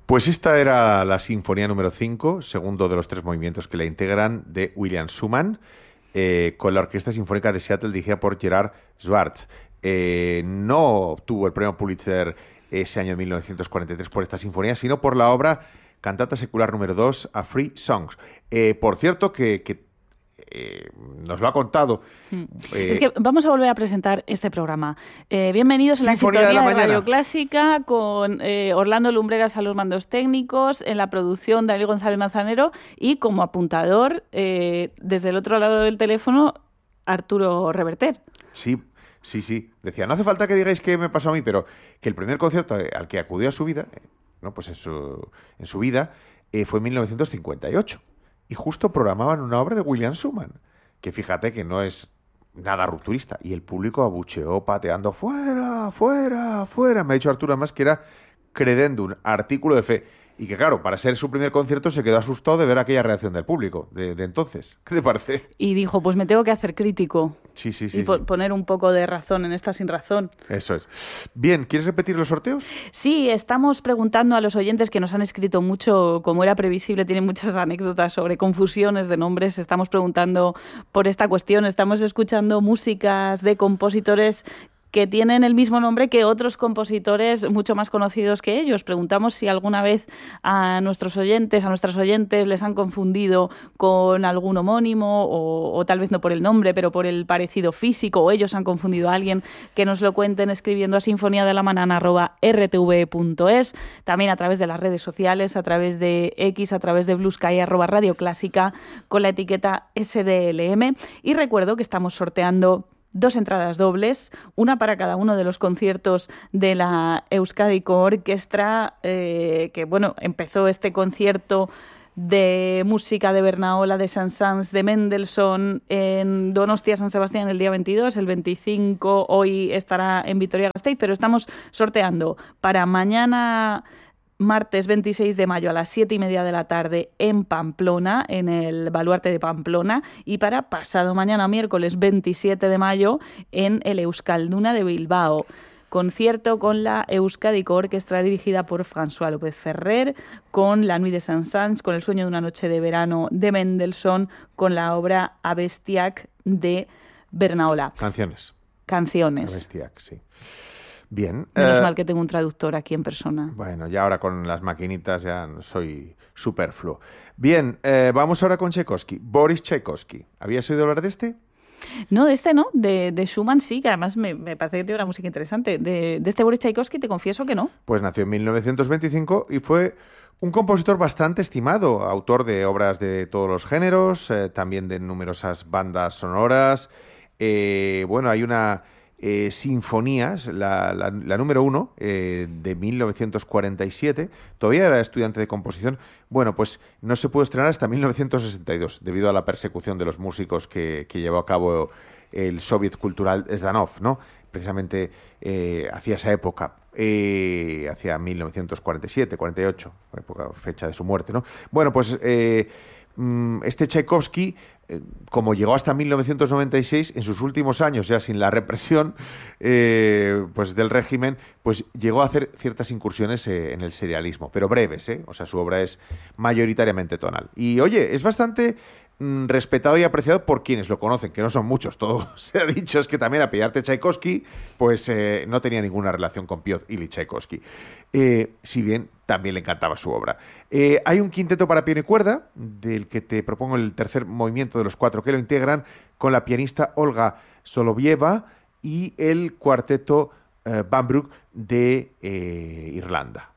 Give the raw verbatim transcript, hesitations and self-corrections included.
Pues esta era la Sinfonía número cinco, segundo de los tres movimientos que la integran, de William Schumann, eh, con la Orquesta Sinfónica de Seattle dirigida por Gerard Schwartz. Eh, no obtuvo el premio Pulitzer ese año de mil novecientos cuarenta y tres por esta sinfonía, sino por la obra Cantata Secular número dos, A Free Songs. Eh, por cierto, que... que Eh, nos lo ha contado. Eh, es que vamos a volver a presentar este programa. Eh, bienvenidos a la Sinfonía de, la de Radio Clásica con eh, Orlando Lumbreras a los mandos técnicos, en la producción Daniel González Manzanero y como apuntador, eh, desde el otro lado del teléfono, Arturo Reverter. Sí, sí, sí. Decía, no hace falta que digáis qué me pasó a mí, pero que el primer concierto al que acudió a su vida, eh, no, pues en su, en su vida, eh, fue en mil novecientos cincuenta y ocho. Y justo programaban una obra de William Schumann, que fíjate que no es nada rupturista. Y el público abucheó pateando, ¡fuera, fuera, fuera! Me ha dicho Arturo además que era credendum, artículo de fe. Y que claro, para ser su primer concierto se quedó asustado de ver aquella reacción del público de, de entonces. ¿Qué te parece? Y dijo, pues me tengo que hacer crítico. Sí, sí, sí. Y po- sí. poner un poco de razón en esta sin razón. Eso es. Bien, ¿quieres repetir los sorteos? Sí, estamos preguntando a los oyentes que nos han escrito mucho, como era previsible, tienen muchas anécdotas sobre confusiones de nombres. Estamos preguntando por esta cuestión. Estamos escuchando músicas de compositores que tienen el mismo nombre que otros compositores mucho más conocidos que ellos. Preguntamos si alguna vez a nuestros oyentes, a nuestras oyentes, les han confundido con algún homónimo o, o tal vez no por el nombre, pero por el parecido físico, o ellos han confundido a alguien, que nos lo cuenten escribiendo a sinfoniadelamanana arroba r t v punto es, también a través de las redes sociales, a través de X, a través de Blue Sky, arroba Radio Clásica, con la etiqueta S D L M. Y recuerdo que estamos sorteando dos entradas dobles, una para cada uno de los conciertos de la Euskadiko Orkestra, eh, que bueno, empezó este concierto de música de Bernaola, de Saint-Saëns, de Mendelssohn en Donostia, San Sebastián el día veintidós, el veinticinco hoy estará en Vitoria-Gasteiz, pero estamos sorteando para mañana martes veintiséis de mayo a las siete y media de la tarde en Pamplona, en el Baluarte de Pamplona, y para pasado mañana miércoles veintisiete de mayo en el Euskalduna de Bilbao. Concierto con la Euskadiko Orkestra dirigida por François López Ferrer, con la Nuit de Saint-Saëns, con el sueño de una noche de verano de Mendelssohn, con la obra Abestiak de Bernaola. Canciones. Canciones. Abestiak, sí. Bien. Menos eh, mal que tengo un traductor aquí en persona. Bueno, ya ahora con las maquinitas ya soy superfluo. Bien, eh, vamos ahora con Tchaikovsky. Boris Tchaikovsky. ¿Habías oído hablar de este? No, de este no, de, de Schumann sí, que además me, me parece que tiene una música interesante. De, de este Boris Tchaikovsky te confieso que no. Pues nació en mil novecientos veinticinco y fue un compositor bastante estimado, autor de obras de todos los géneros, eh, también de numerosas bandas sonoras. Eh, bueno, hay una... Eh, sinfonías, la, la, la número uno eh, de mil novecientos cuarenta y siete, todavía era estudiante de composición, bueno, pues no se pudo estrenar hasta mil novecientos sesenta y dos, debido a la persecución de los músicos que, que llevó a cabo el Soviet Cultural Zdanov, ¿no? Precisamente eh, hacia esa época, eh, hacia mil novecientos cuarenta y siete, cuarenta y ocho, época, fecha de su muerte, ¿no? Bueno, pues eh, este Tchaikovsky, eh, como llegó hasta mil novecientos noventa y seis, en sus últimos años, ya sin la represión eh, pues del régimen, pues llegó a hacer ciertas incursiones eh, en el serialismo, pero breves, ¿eh? O sea, su obra es mayoritariamente tonal. Y oye, es bastante mm, respetado y apreciado por quienes lo conocen, que no son muchos, todo se ha dicho, es que también apellidarte Tchaikovsky, pues eh, no tenía ninguna relación con Piotr Ilich Tchaikovsky, eh, si bien también le encantaba su obra. Eh, hay un quinteto para piano y cuerda, del que te propongo el tercer movimiento de los cuatro que lo integran, con la pianista Olga Solovieva y el cuarteto eh, Bambruk de eh, Irlanda.